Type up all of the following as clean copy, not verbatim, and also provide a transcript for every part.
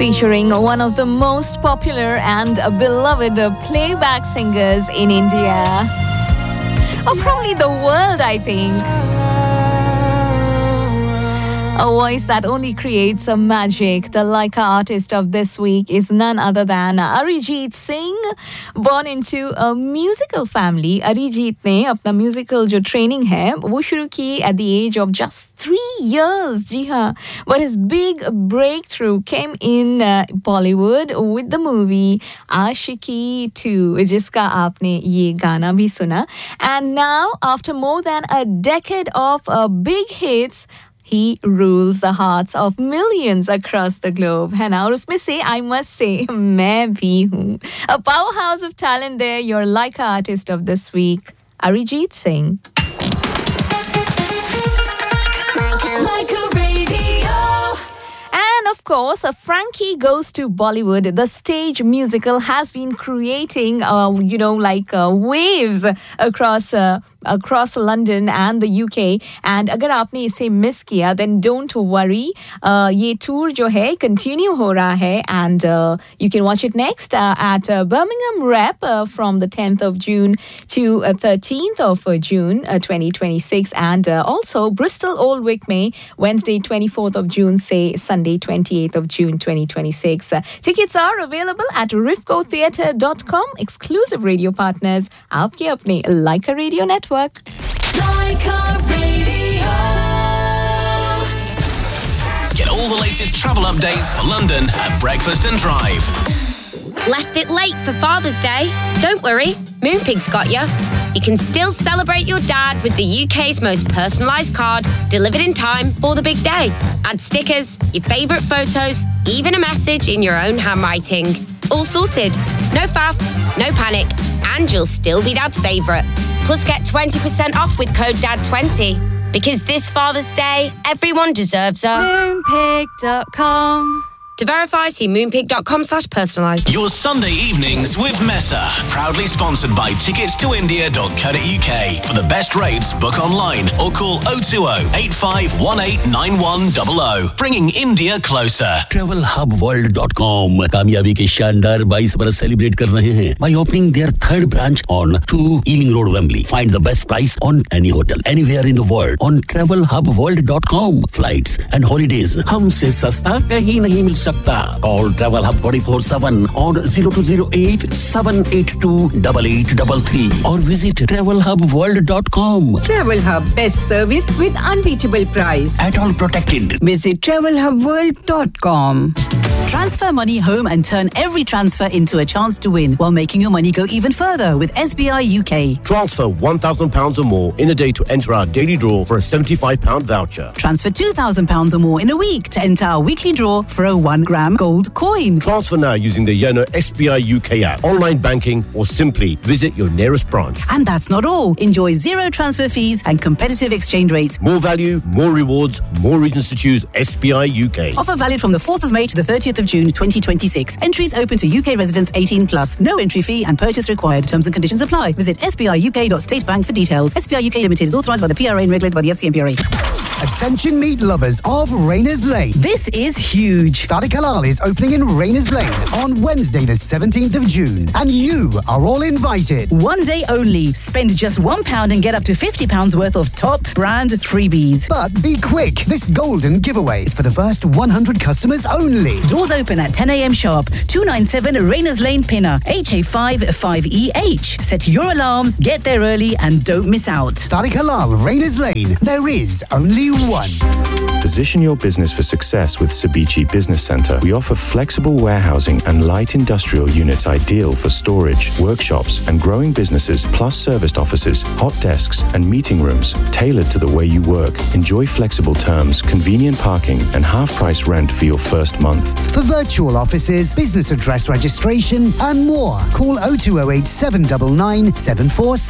featuring one of the most popular and beloved playback singers in India. Or probably the world, I think. A voice that only creates a magic. The Laika artist of this week is none other than Arijit Singh. Born into a musical family, Arijit ने अपना musical जो training है वो शुरू की at the age of just 3 years. जी हाँ. But his big breakthrough came in Bollywood with the movie Aashiqui 2, जिसका आपने ये गाना भी सुना. And now, after more than a decade of big hits, he rules the hearts of millions across the globe. है ना? और उसमें से I must say मैं भी हूँ. A powerhouse of talent there, your Laika artist of this week, Arijit Singh. And of course, Frankie Goes to Bollywood, the stage musical, has been creating, waves across London and the UK. And अगर आपने इसे miss किया, then don't worry. ये tour जो है continue हो रहा है, and you can watch it next at Birmingham Rep from the 10th of June to 13th of June 2026, and also Bristol Old Vic में Wednesday 24th of June से Sunday 28th of June 2026. Tickets are available at rifcotheatre.com. Exclusive radio partners, आपके अपने Laika Radio Network. Laika Radio. Get all the latest travel updates for London at Breakfast and Drive. Left it late for Father's Day? Don't worry, Moonpig's got you. You can still celebrate your dad with the UK's most personalised card, delivered in time for the big day. Add stickers, your favourite photos, even a message in your own handwriting. All sorted. No faff, no panic, and you'll still be Dad's favourite. Plus get 20% off with code DAD20. Because this Father's Day, everyone deserves a Moonpig.com. To verify, see moonpig.com/personalised. Your Sunday evenings with Mesa. Proudly sponsored by ticketstoindia.co.uk. For the best rates, book online or call 020 8518 9100. Bringing India closer. TravelHubWorld.com कामयाबी के शानदार 22 बरस celebrate कर रहे हैं by opening their third branch on 2 Ealing Road, Wembley. Find the best price on any hotel anywhere in the world on TravelHubWorld.com. Flights and holidays हमसे सस्ता कहीं नहीं मिल सकता. Call Travel Hub 24/7 on 0208 782 8833 or visit TravelHubWorld.com. Travel Hub, best service with unbeatable price. At all protected. Visit TravelHubWorld.com. Transfer money home and turn every transfer into a chance to win while making your money go even further with SBI UK. Transfer £1,000 or more in a day to enter our daily draw for a £75 voucher. Transfer £2,000 or more in a week to enter our weekly draw for a 1-gram gold coin. Transfer now using the Yono SBI UK app, online banking, or simply visit your nearest branch. And that's not all. Enjoy zero transfer fees and competitive exchange rates. More value, more rewards, more reasons to choose SBI UK. Offer valid from the 4th of May to the 30th of June 2026. Entries open to UK residents 18+. No entry fee and purchase required. Terms and conditions apply. Visit sbiuk.statebank for details. SBI UK Limited is authorised by the PRA and regulated by the FCMPRA. Attention meat lovers of Rayners Lane. This is huge. Tariq Halal is opening in Rayners Lane on Wednesday the 17th of June. And you are all invited. 1 day only. Spend just £1 and get up to £50 worth of top brand freebies. But be quick. This golden giveaway is for the first 100 customers only. Doors open at 10 a.m. sharp. 297 Rayners Lane, Pinner, HA5 5EH. Set your alarms, get there early and don't miss out. Tariq Halal, Rayners Lane. There is only one. Position your business for success with Cebici Business Centre. We offer flexible warehousing and light industrial units ideal for storage, workshops and growing businesses, plus serviced offices, hot desks and meeting rooms tailored to the way you work. Enjoy flexible terms, convenient parking and half-price rent for your first month. For virtual offices, business address registration and more, call 0208 799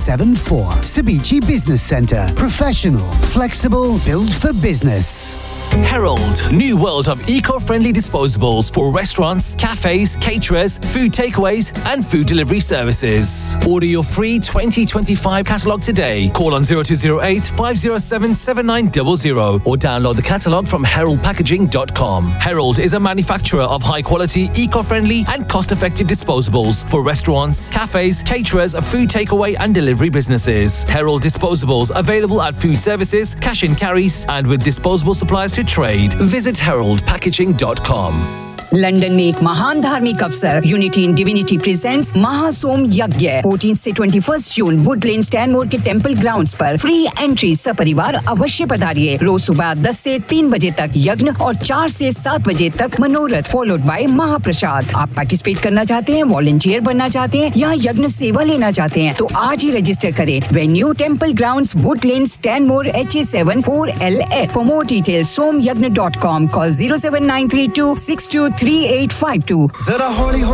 7474. Cebici Business Centre. Professional, flexible, built for business. Herald, new world of eco-friendly disposables for restaurants, cafes, caterers, food takeaways and food delivery services. Order your free 2025 catalogue today. Call on 0208 507 7900 or download the catalogue from heraldpackaging.com. Herald is a manufacturer of high-quality, eco-friendly and cost-effective disposables for restaurants, cafes, caterers, food takeaway and delivery businesses. Herald disposables available at food services, cash and carries and with disposable supplies to trade. Visit heraldpackaging.com. London में एक महान धार्मिक अवसर unity in divinity presents महासोम यज्ञ 14 से 21 जून Woodland स्टैनमोर के temple grounds पर free entry सपरिवार अवश्य पधारिए। रोज सुबह 10 से 3 बजे तक यज्ञ और 4 से 7 बजे तक मनोरथ फॉलोड बाय महाप्रसाद। आप पार्टिसिपेट करना चाहते हैं, वॉलंटियर बनना चाहते हैं या यज्ञ सेवा लेना चाहते हैं तो आज ही रजिस्टर करें। Venue temple grounds Woodland स्टैनमोर HA7 4LF। For more details somyagna.com। Call 07932 623852।